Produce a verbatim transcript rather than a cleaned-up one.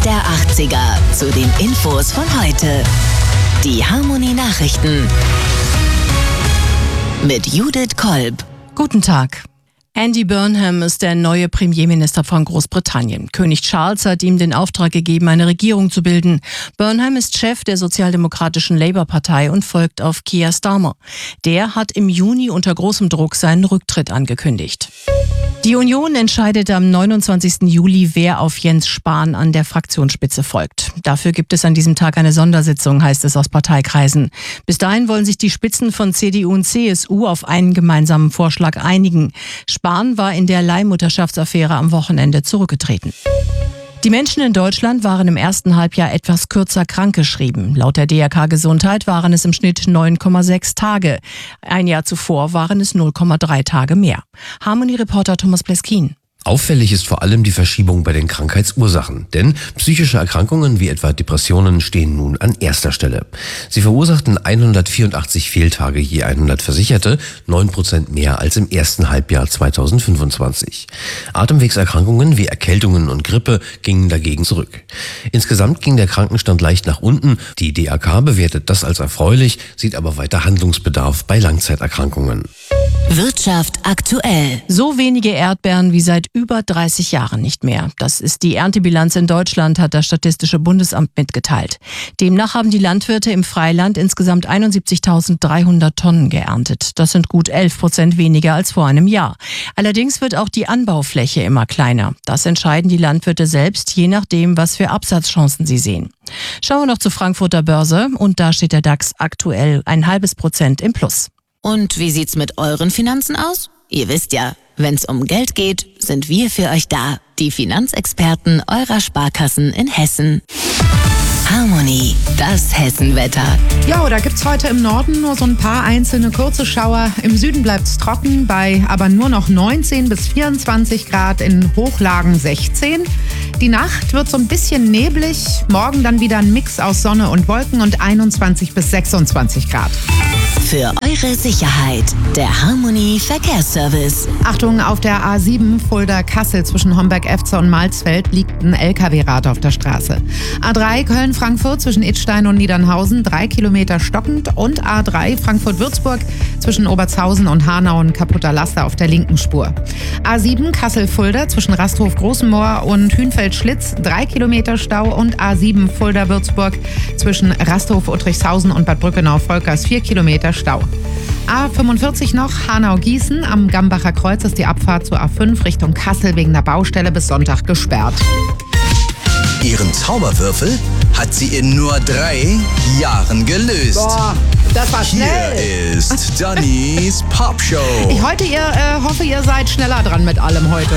der achtziger zu den Infos von heute. Die Harmonie-Nachrichten mit Judith Kolb. Guten Tag. Andy Burnham ist der neue Premierminister von Großbritannien. König Charles hat ihm den Auftrag gegeben, eine Regierung zu bilden. Burnham ist Chef der sozialdemokratischen Labour-Partei und folgt auf Keir Starmer. Der hat im Juni unter großem Druck seinen Rücktritt angekündigt. Die Union entscheidet am neunundzwanzigsten Juli, wer auf Jens Spahn an der Fraktionsspitze folgt. Dafür gibt es an diesem Tag eine Sondersitzung, heißt es aus Parteikreisen. Bis dahin wollen sich die Spitzen von C D U und C S U auf einen gemeinsamen Vorschlag einigen. Spahn war in der Leihmutterschaftsaffäre am Wochenende zurückgetreten. Die Menschen in Deutschland waren im ersten Halbjahr etwas kürzer krankgeschrieben. Laut der D R K Gesundheit waren es im Schnitt neun Komma sechs Tage. Ein Jahr zuvor waren es null Komma drei Tage mehr. Harmonie-Reporter Thomas Pleskin. Auffällig ist vor allem die Verschiebung bei den Krankheitsursachen, denn psychische Erkrankungen wie etwa Depressionen stehen nun an erster Stelle. Sie verursachten hundertvierundachtzig Fehltage je hundert Versicherte, neun Prozent mehr als im ersten Halbjahr zweitausendfünfundzwanzig. Atemwegserkrankungen wie Erkältungen und Grippe gingen dagegen zurück. Insgesamt ging der Krankenstand leicht nach unten. Die D R K bewertet das als erfreulich, sieht aber weiter Handlungsbedarf bei Langzeiterkrankungen. Wirtschaft aktuell. So wenige Erdbeeren wie seit über dreißig Jahren nicht mehr. Das ist die Erntebilanz in Deutschland, hat das Statistische Bundesamt mitgeteilt. Demnach haben die Landwirte im Freiland insgesamt einundsiebzigtausenddreihundert Tonnen geerntet. Das sind gut elf Prozent weniger als vor einem Jahr. Allerdings wird auch die Anbaufläche immer kleiner. Das entscheiden die Landwirte selbst, je nachdem, was für Absatzchancen sie sehen. Schauen wir noch zur Frankfurter Börse und da steht der DAX aktuell ein halbes Prozent im Plus. Und wie sieht's mit euren Finanzen aus? Ihr wisst ja, wenn's um Geld geht, sind wir für euch da. Die Finanzexperten eurer Sparkassen in Hessen. Harmonie, das Hessenwetter. Ja, da gibt's heute im Norden nur so ein paar einzelne kurze Schauer. Im Süden bleibt's trocken, bei aber nur noch neunzehn bis vierundzwanzig Grad, in Hochlagen sechzehn. Die Nacht wird so ein bisschen neblig, morgen dann wieder ein Mix aus Sonne und Wolken und einundzwanzig bis sechsundzwanzig Grad. Für eure Sicherheit, der Harmonie Verkehrsservice. Achtung, auf der A sieben Fulda-Kassel zwischen Homberg-Efze und Malzfeld liegt ein L K W-Rad auf der Straße. A drei Köln-Frankfurt zwischen Idstein und Niedernhausen, drei Kilometer stockend. Und A drei Frankfurt-Würzburg zwischen Obertshausen und Hanau, ein kaputter Laster auf der linken Spur. A sieben Kassel-Fulda zwischen Rasthof-Großenmoor und Hünfeld-Schlitz, drei Kilometer Stau. Und A sieben Fulda-Würzburg zwischen Rasthof-Uttrichshausen und Bad Brückenau-Volkers, vier Kilometer Stau. A fünfundvierzig noch, Hanau-Gießen. Am Gambacher Kreuz ist die Abfahrt zur A fünf Richtung Kassel wegen der Baustelle bis Sonntag gesperrt. Ihren Zauberwürfel hat sie in nur drei Jahren gelöst. Boah, das war schnell. Hier ist Dannys Popshow. Ich heute ihr, äh, hoffe, ihr seid schneller dran mit allem heute.